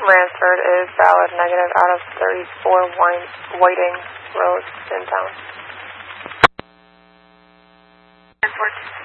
Ransford is valid negative out of 34 Whiting Road in town. Ransford.